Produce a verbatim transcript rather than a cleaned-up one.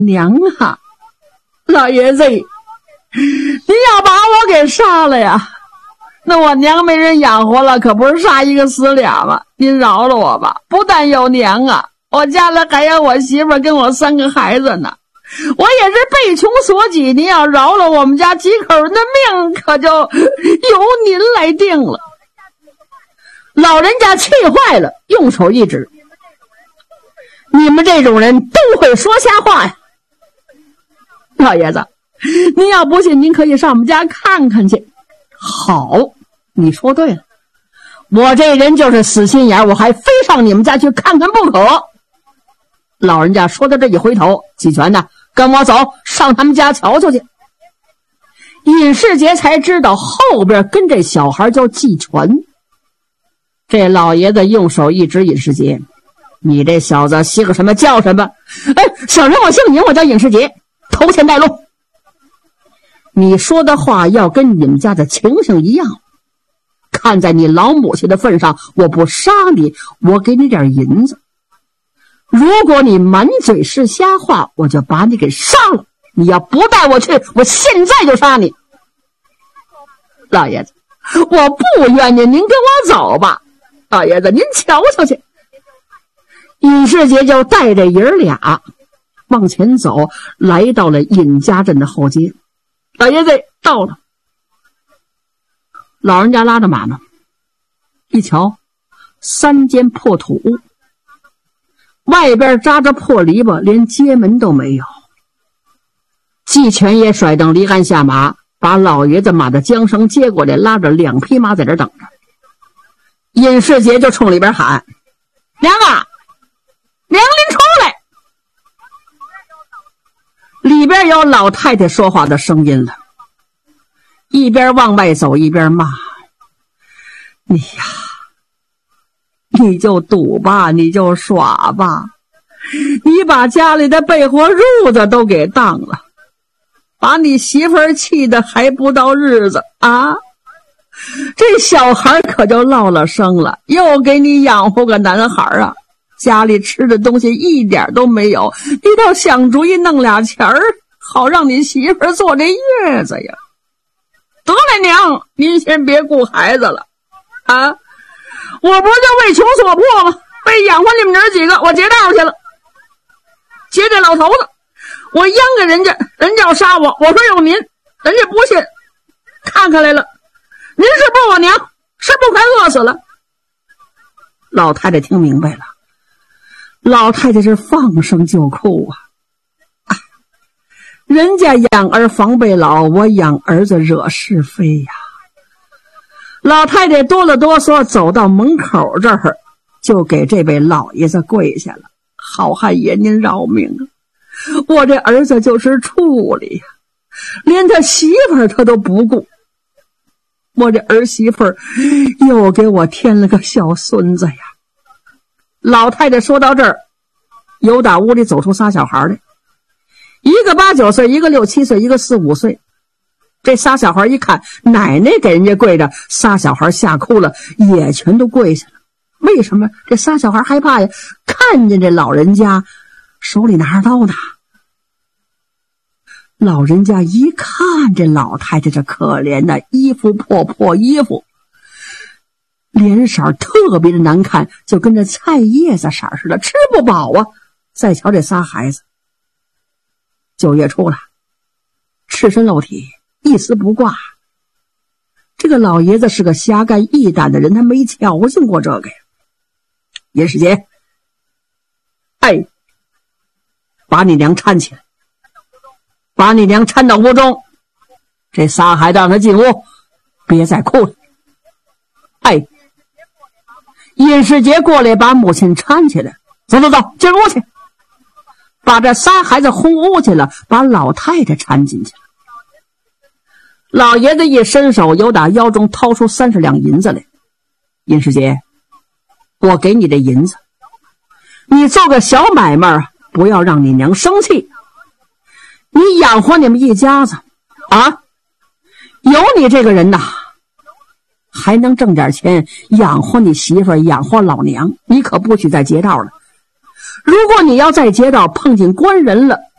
娘啊，老爷子，你要把我给杀了呀？那我娘没人养活了，可不是杀一个死俩吗？您饶了我吧！不但有娘啊，我家里还有我媳妇跟我三个孩子呢。我也是被穷所挤，您要饶了我们家几口人的命，可就由您来定了。老人家气坏了，用手一指：你们这种人都会说瞎话呀！老爷子，您要不信，您可以上我们家看看去。好，你说对了，我这人就是死心眼，我还非上你们家去看看不可。老人家说到这一回头，季全呐，跟我走，上他们家瞧瞧去。尹世杰才知道后边跟这小孩叫季全。这老爷子用手一指尹世杰：你这小子姓个什么叫什么？哎，小人我姓尹，我叫尹世杰，头前带路。你说的话要跟你们家的情形一样，看在你老母亲的份上，我不杀你，我给你点银子。如果你满嘴是瞎话，我就把你给杀了。你要不带我去，我现在就杀你。老爷子，我不冤您，您跟我走吧。老爷子，您瞧瞧去。尹世杰就带着爷儿俩往前走，来到了尹家镇的后街。老爷子到了，老人家拉着马呢，一瞧，三间破土屋，外边扎着破篱笆，连街门都没有。季全也甩蹬离鞍下马，把老爷子马的缰绳接过来，拉着两匹马在这等着。尹世杰就冲里边喊：娘啊，娘您出来！里边有老太太说话的声音了，一边往外走一边骂：你呀，你就赌吧，你就耍吧，你把家里的被活褥子都给当了，把你媳妇儿气得还不到日子啊！这小孩可就落了生了，又给你养活个男孩啊！家里吃的东西一点都没有，你倒想主意弄俩钱儿，好让你媳妇儿做这月子呀！得了娘，您先别顾孩子了啊！我不是就为穷所迫吗？为养活你们这几个，我劫道去了。劫这老头子，我央给人家，人家要杀我，我说有您，人家不信，看看来了。您是不我娘，是不快饿死了？老太太听明白了，老太太是放声就哭啊！啊，人家养儿防备老，我养儿子惹是非呀！老太太哆了哆嗦走到门口这儿，就给这位老爷子跪下了：好汉爷您饶命啊！我这儿子就是处理呀，连他媳妇儿他都不顾。我这儿媳妇儿又给我添了个小孙子呀！老太太说到这儿，由打屋里走出仨小孩来，一个八九岁，一个六七岁，一个四五岁。这仨小孩一看奶奶给人家跪着，仨小孩吓哭了，也全都跪下了。为什么？这仨小孩害怕呀，看见这老人家手里拿着刀呢。老人家一看这老太太这可怜的衣服破破衣服，脸色特别的难看，就跟这菜叶子色似的，吃不饱啊。再瞧这仨孩子，九月初了，赤身露体，一丝不挂。这个老爷子是个侠肝义胆的人，他没瞧见过这个呀。尹世杰，哎，把你娘搀起来，把你娘搀到屋中，这仨孩子让他进屋，别再哭了。哎，尹世杰过来把母亲搀起来，走走走，进屋去。把这仨孩子轰屋去了，把老太太搀进去了。老爷子一伸手，由打腰中掏出三十两银子来。尹世杰，我给你这银子，你做个小买卖，不要让你娘生气。你养活你们一家子啊，有你这个人呐，还能挣点钱养活你媳妇儿，养活老娘，你可不许再劫道了。如果你要再劫道，碰见官人了，